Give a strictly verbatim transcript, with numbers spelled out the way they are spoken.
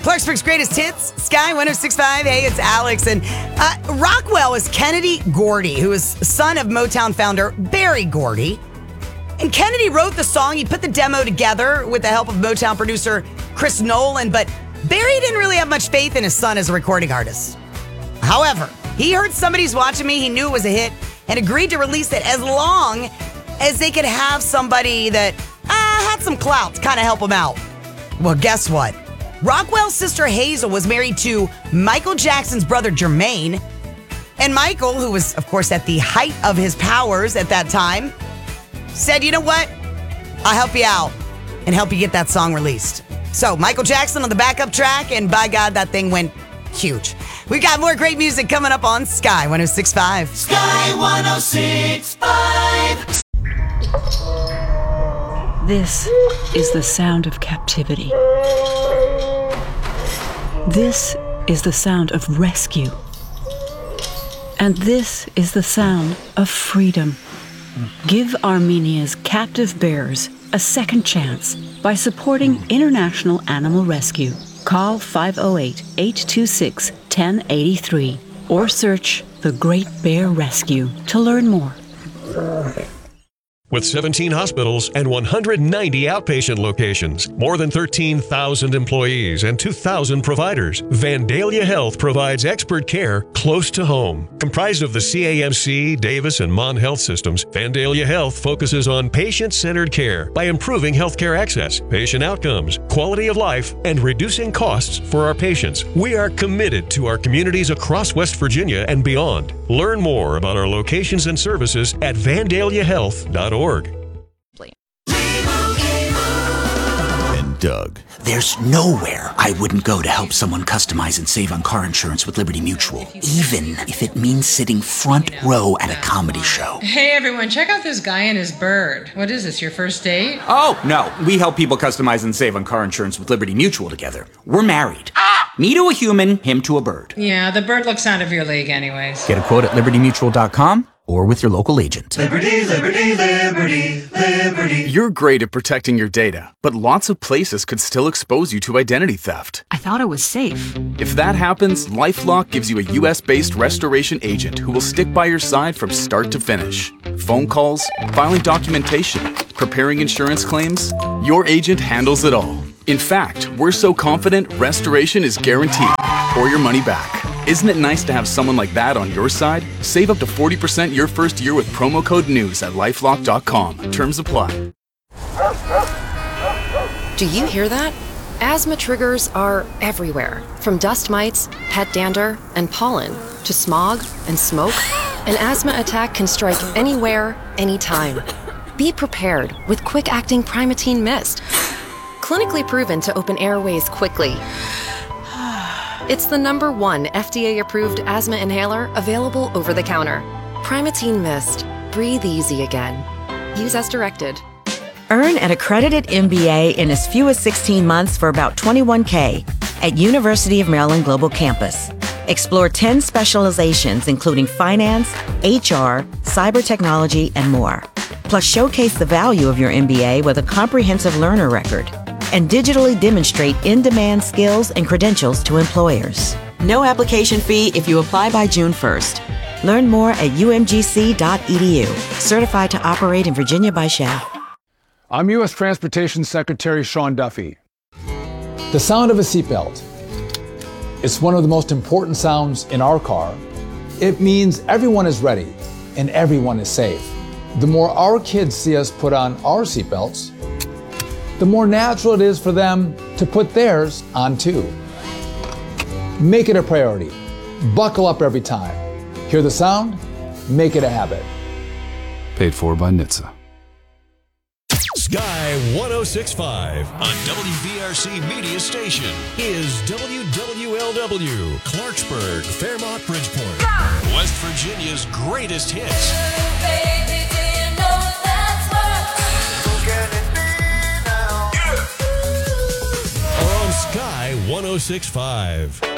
Clarksburg's greatest hits, Sky one oh six point five. Hey, it's Alex. And uh, Rockwell is Kennedy Gordy, who is son of Motown founder Berry Gordy. And Kennedy wrote the song. He put the demo together with the help of Motown producer Chris Nolan, but Berry didn't really have much faith in his son as a recording artist. However, he heard Somebody's Watching Me, he knew it was a hit, and agreed to release it as long as they could have somebody that uh, had some clout to kind of help him out. Well, guess what? Rockwell's sister Hazel was married to Michael Jackson's brother Jermaine, and Michael, who was, of course, at the height of his powers at that time, said, you know what? I'll help you out and help you get that song released. So Michael Jackson on the backup track, and by God, that thing went huge. We've got more great music coming up on Sky one oh six point five. Sky one oh six point five. This is the sound of captivity. This is the sound of rescue. And this is the sound of freedom. Give Armenia's captive bears a second chance by supporting International Animal Rescue. Call five oh eight, eight two six, one oh eight three or search The Great Bear Rescue to learn more. With seventeen hospitals and one hundred ninety outpatient locations, more than thirteen thousand employees, and two thousand providers, Vandalia Health provides expert care close to home. Comprised of the C A M C, Davis, and Mon Health systems, Vandalia Health focuses on patient-centered care by improving healthcare access, patient outcomes, quality of life, and reducing costs for our patients. We are committed to our communities across West Virginia and beyond. Learn more about our locations and services at vandalia health dot org. And Doug. There's nowhere I wouldn't go to help someone customize and save on car insurance with Liberty Mutual, even if it means sitting front row at a comedy show. Hey everyone, check out this guy and his bird. What is this, your first date? Oh, no. We help people customize and save on car insurance with Liberty Mutual together. We're married. Ah! Me to a human, him to a bird. Yeah, the bird looks out of your league anyways. Get a quote at liberty mutual dot com or with your local agent. Liberty, liberty, liberty, liberty. You're great at protecting your data, but lots of places could still expose you to identity theft. I thought it was safe. If that happens, LifeLock gives you a U S-based restoration agent who will stick by your side from start to finish. Phone calls, filing documentation, preparing insurance claims, your agent handles it all. In fact, we're so confident restoration is guaranteed or your money back. Isn't it nice to have someone like that on your side? Save up to forty percent your first year with promo code NEWS at lifelock dot com. Terms apply. Do you hear that? Asthma triggers are everywhere. From dust mites, pet dander, and pollen, to smog and smoke, an asthma attack can strike anywhere, anytime. Be prepared with quick-acting Primatene Mist. Clinically proven to open airways quickly. It's the number one F D A-approved asthma inhaler available over the counter. Primatene Mist. Breathe easy again. Use as directed. Earn an accredited M B A in as few as sixteen months for about twenty-one thousand dollars at University of Maryland Global Campus. Explore ten specializations including finance, H R, cyber technology, and more. Plus showcase the value of your M B A with a comprehensive learner record and digitally demonstrate in-demand skills and credentials to employers. No application fee if you apply by June first. Learn more at u m g c dot e d u. Certified to operate in Virginia by S H A. I'm U S Transportation Secretary Sean Duffy. The sound of a seatbelt. It's one of the most important sounds in our car. It means everyone is ready and everyone is safe. The more our kids see us put on our seatbelts, the more natural it is for them to put theirs on too. Make it a priority. Buckle up every time. Hear the sound? Make it a habit. Paid for by N H T S A. Sky one oh six point five, a W V R C media station, is W W L W, Clarksburg, Fairmont, Bridgeport, West Virginia's greatest hits. Baby, do you know that's what can it be now? On Sky one oh six point five.